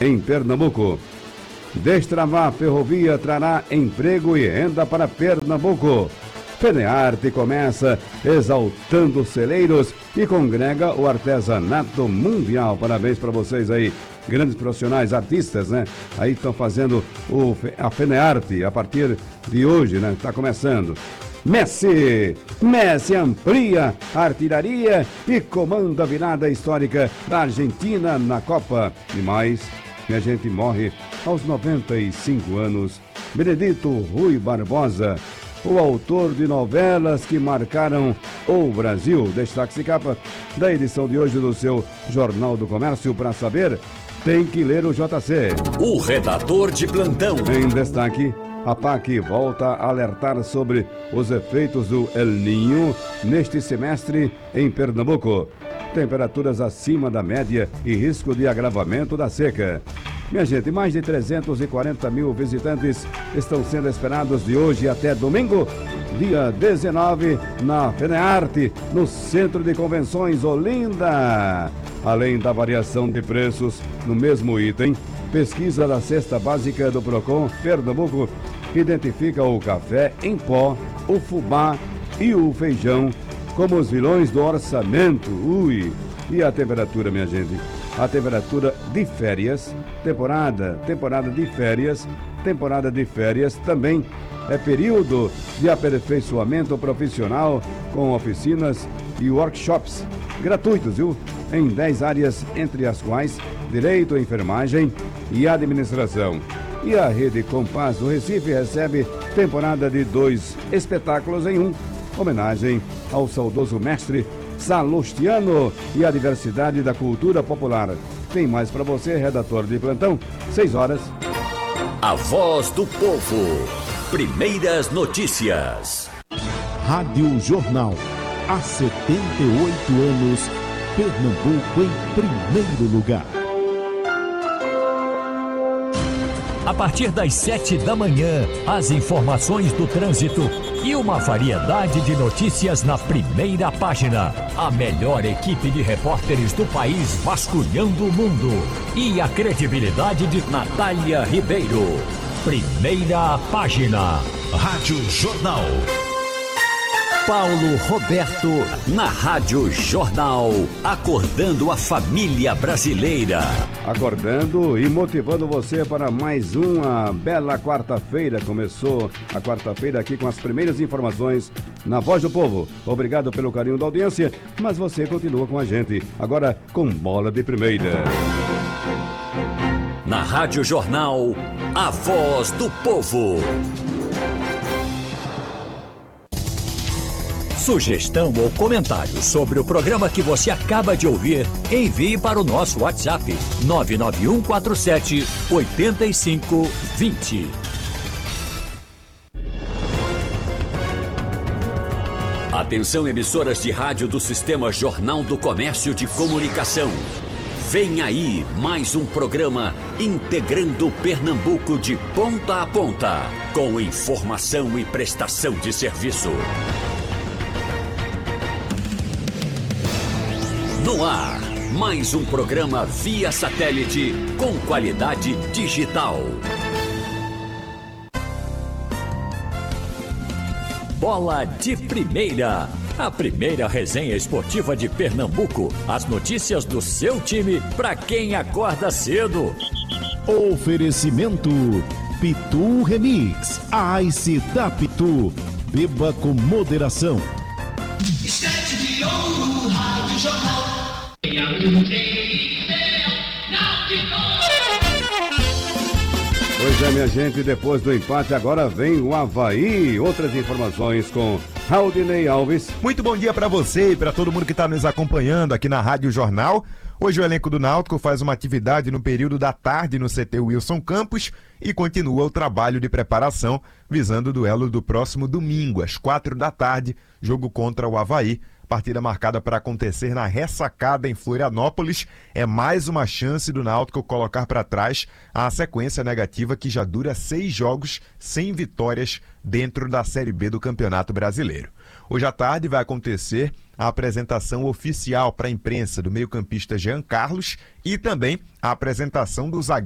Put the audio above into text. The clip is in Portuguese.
em Pernambuco. Destravar Ferrovia trará emprego e renda para Pernambuco. FENEARTE começa exaltando celeiros e congrega o artesanato mundial. Parabéns para vocês aí, grandes profissionais, artistas, né? Aí estão fazendo a FENEARTE a partir de hoje, né? Está começando. Messi amplia a artilharia e comanda a virada histórica da Argentina na Copa. E mais, minha gente, morre aos 95 anos. Benedito Rui Barbosa, o autor de novelas que marcaram o Brasil. Destaque-se capa da edição de hoje do seu Jornal do Comércio. Para saber, tem que ler o JC. O redator de plantão. Em destaque, a PAC volta a alertar sobre os efeitos do El Niño neste semestre em Pernambuco. Temperaturas acima da média e risco de agravamento da seca. Minha gente, mais de 340 mil visitantes estão sendo esperados de hoje até domingo, dia 19, na FENEARTE, no Centro de Convenções Olinda. Além da variação de preços no mesmo item, pesquisa da cesta básica do Procon Pernambuco identifica o café em pó, o fubá e o feijão como os vilões do orçamento. E a temperatura, minha gente? A temperatura de férias, temporada de férias também é período de aperfeiçoamento profissional com oficinas e workshops gratuitos, viu? Em 10 áreas, entre as quais direito, enfermagem e administração. E a Rede Compás do Recife recebe temporada de 2 espetáculos em 1, homenagem ao saudoso mestre Salustiano e a diversidade da cultura popular. Tem mais para você, redator de plantão, 6 horas. A Voz do Povo. Primeiras notícias. Rádio Jornal. Há 78 anos, Pernambuco em primeiro lugar. A partir das 7 da manhã, as informações do trânsito e uma variedade de notícias na primeira página. A melhor equipe de repórteres do país vasculhando o mundo. E a credibilidade de Natália Ribeiro. Primeira página. Rádio Jornal. Paulo Roberto, na Rádio Jornal, acordando a família brasileira. Acordando e motivando você para mais uma bela quarta-feira. Começou a quarta-feira aqui com as primeiras informações na Voz do Povo. Obrigado pelo carinho da audiência, mas você continua com a gente, agora com bola de primeira. Na Rádio Jornal, a Voz do Povo. Sugestão ou comentário sobre o programa que você acaba de ouvir, envie para o nosso WhatsApp 99147-8520. Atenção, emissoras de rádio do Sistema Jornal do Comércio de Comunicação. Vem aí mais um programa integrando Pernambuco de ponta a ponta, com informação e prestação de serviço. No ar, mais um programa via satélite com qualidade digital. Bola de Primeira, a primeira resenha esportiva de Pernambuco. As notícias do seu time para quem acorda cedo. Oferecimento Pitu Remix, a Ice da Pitu. Beba com moderação. Estante de ouro, Rádio Jornal. Pois é, minha gente, depois do empate agora vem o Avaí. Outras informações com Raudinei Alves. Muito bom dia para você e para todo mundo que está nos acompanhando aqui na Rádio Jornal. Hoje o elenco do Náutico faz uma atividade no período da tarde no CT Wilson Campos e continua o trabalho de preparação visando o duelo do próximo domingo, às 4 da tarde, jogo contra o Avaí. Partida marcada para acontecer na Ressacada em Florianópolis. É mais uma chance do Náutico colocar para trás a sequência negativa que já dura 6 jogos sem vitórias dentro da Série B do Campeonato Brasileiro. Hoje à tarde vai acontecer a apresentação oficial para a imprensa do meio-campista Jean Carlos e também a apresentação do zagueiro